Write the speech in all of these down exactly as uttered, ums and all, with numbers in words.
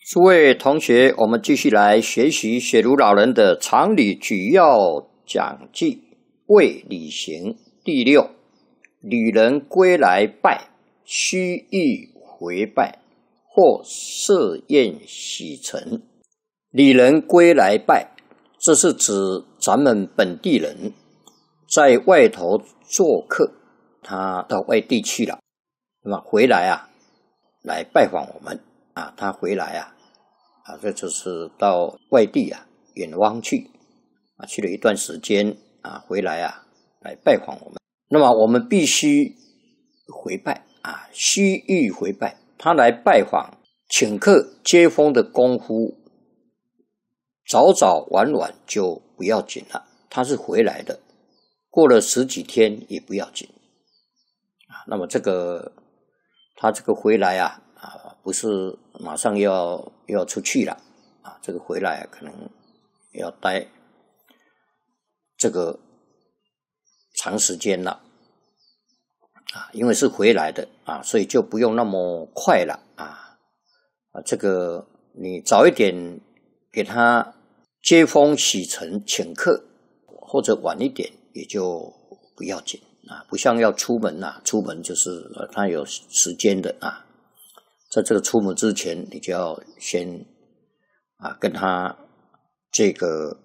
诸位同学，我们继续来学习雪如老人的常理举要讲记未礼行第六。旅人归来拜，须臾回拜，或设宴喜成。旅人归来拜，这是指咱们本地人在外头做客，他到外地去了，那么回来啊，来拜访我们啊，他回来啊。啊，这就是到外地啊，远方去啊，去了一段时间啊，回来啊，来拜访我们。那么我们必须回拜啊，须臾回拜。他来拜访、请客、接风的功夫，早早晚晚就不要紧了。他是回来的，过了十几天也不要紧啊。那么这个他这个回来啊。啊，不是马上要要出去了啊，这个回来、啊、可能要待这个长时间了啊，因为是回来的啊，所以就不用那么快了啊啊，这个你早一点给他接风洗尘请客，或者晚一点也就不要紧啊，不像要出门啊，出门就是呃他有时间的啊。在这个出门之前，你就要先啊跟他这个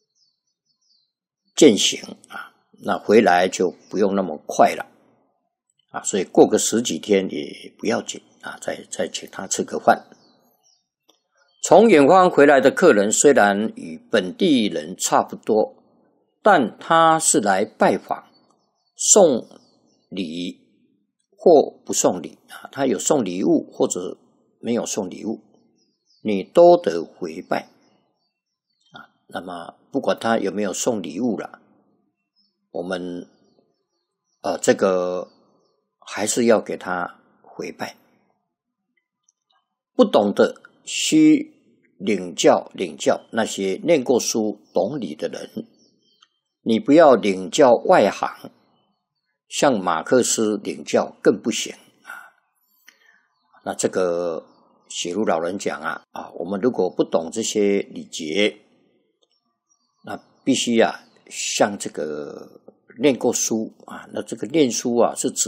践行啊，那回来就不用那么快了啊，所以过个十几天也不要紧啊，再再请他吃个饭。从远方回来的客人虽然与本地人差不多，但他是来拜访，送礼。或不送礼啊，他有送礼物或者没有送礼物，你都得回拜啊。那么不管他有没有送礼物了，我们呃这个还是要给他回拜。不懂的需领教领教那些念过书懂礼的人，你不要领教外行。像马克思领教更不行啊！那这个雪如老人讲啊啊，我们如果不懂这些礼节，那必须啊，像这个念过书啊，那这个念书啊是指